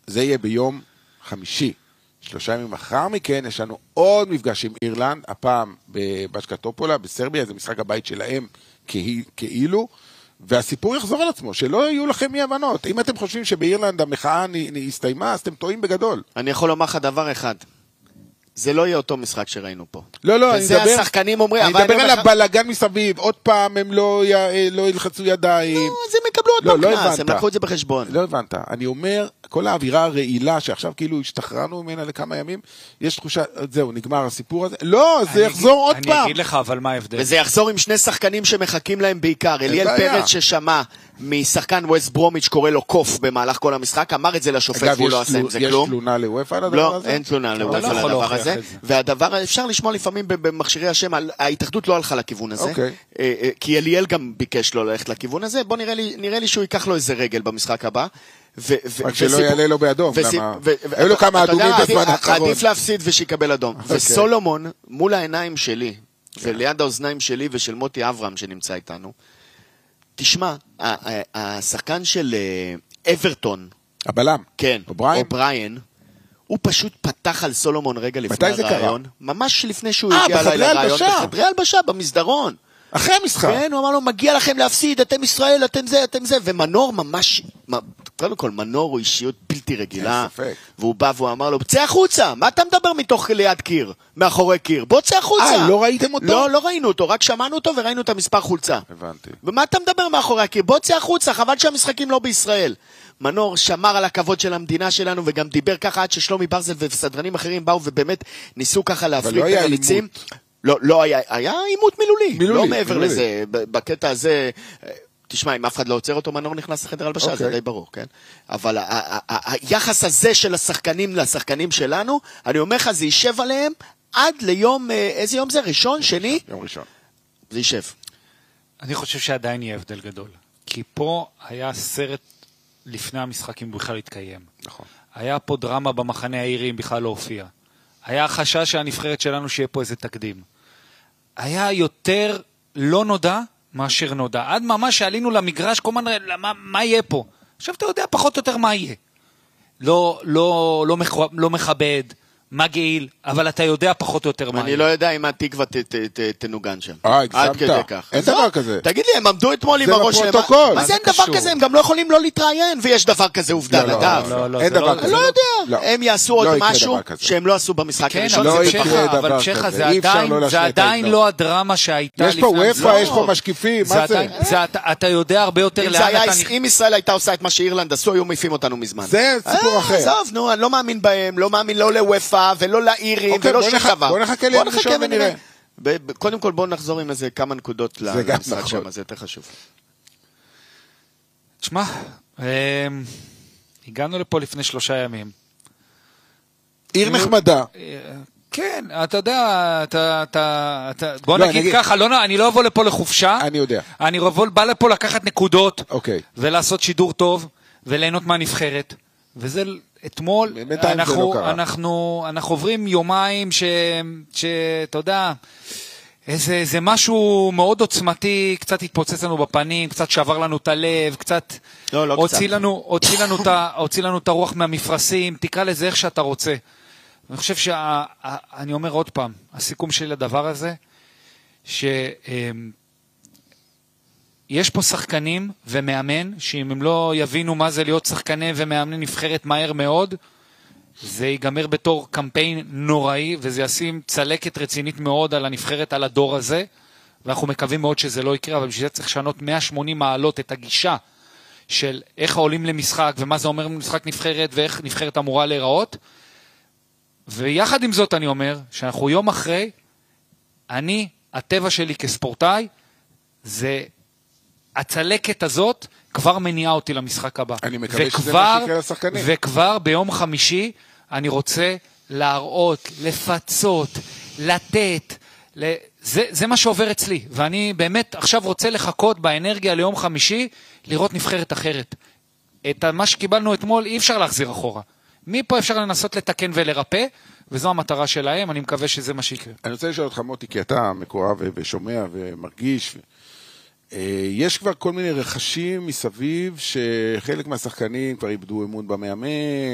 זה יהיה ביום חמישי. 3 ימים אחר מכן יש לנו עוד מפגש עם אירלנד, הפעם בבשקטופולה, בסרביה, זה משחק הבית שלהם כאילו, והסיפור יחזור על עצמו, שלא יהיו לכם אי הבנות. אם אתם חושבים שבאירלנד המחאה הסתיימה, אז אתם טועים בגדול. אני יכול לומר לך דבר אחד, זה לא יהיה אותו משחק שראינו פה. לא, וזה השחקנים אומרים... אני מדבר על הבלגן מסביב, עוד פעם הם לא ילחצו ידיים. לא, אז הם יקבלו עוד מקנס, הם לקחו את זה בחשבון. לא הבנת, אני אומר, כל האווירה הרעילה, שעכשיו כאילו השתחררנו ממנה לכמה ימים, יש תחושה, זהו, נגמר הסיפור הזה. לא, זה יחזור עוד פעם. אני אגיד לך, אבל מה ההבדל? וזה יחזור עם 2 שחקנים שמחכים להם בעיקר. אליאל פרץ ששמע משחקן ווסט ברומיץ' קורא לו קוף במהלך כל המשחק, אמר את זה לשופט והוא לא עשה עם זה כלום. יש תלונה לוופא על הדבר לא, הזה? אין תלונה לוופא על הדבר הזה. והדבר, אפשר לשמוע לפעמים במכשירי השם, ההתאחדות לא הלכה לכיוון הזה, כי אליאל גם ביקש לא ללכת לכיוון הזה. בוא נראה לי שהוא ייקח לו איזה רגל במשחק הבא. רק שלא יעלה לו באדום, היו לו כמה אדומים בזמן האחרון. עדיף להפסיד ושיקבל אדום. וסולומון, מול העיניים שלי, וליד האוזניים שלי ושל מוטי אברהם שנמצא איתנו, תשמע, השחקן של אברטון, הבלם, כן, אובריין, הוא פשוט פתח על סולומון רגע לפני הרעיון, ממש לפני שהוא הגיע אליי לרעיון, בחדרי הלבשה, במסדרון. אחרי המשחק. כן, הוא אמר לו, מגיע לכם להפסיד, אתם ישראל, אתם זה, ומנור ממש, קודם כל, מנור הוא אישיות בלתי רגילה, והוא בא והוא אמר לו, צא החוצה, מה אתה מדבר מתוך ליד קיר, מאחורי קיר, בוא צא החוצה. לא ראיתם אותו? לא ראינו אותו, רק שמענו אותו וראינו את המספר חולצה. הבנתי. ומה אתה מדבר מאחורי הקיר, בוא צא החוצה, חבל שהמשחקים לא בישראל. מנור שמר על הכבוד של המדינה שלנו, וגם דיבר ככה עד ששלומי ברזל וסדרנים אחרים באו, ובאמת ניסו ככה להפריד את הליצים. לא, היה עימות מילולי, לא מעבר לזה, בקטע הזה, תשמע, אם אף אחד לא עוצר אותו, מנור נכנס לחדר הלבשה, זה די ברור, כן? אבל היחס הזה של השחקנים לשחקנים שלנו, אני אומר לך, זה יישב עליהם עד ליום, איזה יום זה? ראשון, שני? יום ראשון. זה יישב. אני חושב שעדיין יהיה הבדל גדול, כי פה היה סרט לפני המשחק אם בכלל התקיים. נכון. היה פה דרמה במחנה העירי אם בכלל לא הופיע. היה חשש שהנבחרת שלנו שיהיה פה איזה תקדים. היה יותר לא נודע מאשר נודע. עד ממש שעלינו למגרש, כל הזמן, מה יהיה פה? עכשיו אתה יודע פחות או יותר מה יהיה. לא מכבד, מגעיל, אבל אתה יודע פחות או יותר מה יהיה. אני לא יודע אם התקווה תנוגן שם. עד כדי כך. אין דבר כזה. תגיד לי, הם עמדו אתמול עם הראש שלהם. מה זה אין דבר כזה? הם גם לא יכולים לא להתראיין, ויש דבר כזה עובדה לדעת. אין דבר כזה. לא יודע. הם יעשו עוד משהו שהם לא עשו במשחק הראשון. אבל פשחה, זה עדיין לא הדרמה שהייתה. יש פה וופא, יש פה משקיפים, מה זה? אתה יודע הרבה יותר לאן אתה נכנס. אם ישראל הייתה עושה את מה שאירלנד עשו, היו מעיפים אותנו מזמן. זה סיפור אחר. עזוב, נו, אני לא מאמין בהם, לא מאמין לא לוופא ולא לאירים ולא שום דבר. בוא נחכה ליום ראשון ונראה. קודם כל בוא נחזור עם איזה כמה נקודות למשחק שם, זה יותר חשוב. תשמע, הגענו לפה לפני 3 ימים. עיר נחמדה. כן, אתה יודע, בוא נגיד ככה, אני לא אבוא לפה לחופשה. אני יודע. אני בא לפה לקחת נקודות, ולעשות שידור טוב, וליהנות מהנבחרת. וזה אתמול, אנחנו עוברים יומיים שאתה יודע, זה משהו מאוד עוצמתי, קצת התפוצץ לנו בפנים, קצת שבר לנו את הלב, קצת הוציא לנו את הרוח מהמפרשים, תקרא לזה איך שאתה רוצה. אני חושב אני אומר עוד פעם, הסיכום שלי לדבר הזה, יש פה שחקנים ומאמן, שאם הם לא יבינו מה זה להיות שחקני ומאמני נבחרת מהר מאוד, זה ייגמר בתור קמפיין נוראי, וזה ישים צלקת רצינית מאוד על הנבחרת, על הדור הזה, ואנחנו מקווים מאוד שזה לא יקרה, אבל בשביל זה צריך לשנות 180 מעלות את הגישה של איך העולים למשחק, ומה זה אומר משחק נבחרת, ואיך נבחרת אמורה להיראות. ויחד עם זאת אני אומר, שאנחנו יום אחרי, הטבע שלי כספורטאי, זה הצלקת הזאת כבר מניעה אותי למשחק הבא. אני מקווה שזה מה שיקרה לשחקנים. וכבר ביום חמישי אני רוצה להראות, לפצות, לתת, זה מה שעובר אצלי. ואני באמת עכשיו רוצה לחכות באנרגיה ליום חמישי, לראות נבחרת אחרת. את מה שקיבלנו אתמול אי אפשר להחזיר אחורה. מפה אפשר לנסות לתקן ולרפא, וזו המטרה שלהם, אני מקווה שזה מה שיקרה. אני רוצה לשאול אותך מוטי, כי אתה מקורב ושומע ומרגיש, יש כבר כל מיני רכשים מסביב, שחלק מהשחקנים כבר איבדו אמון במאמן,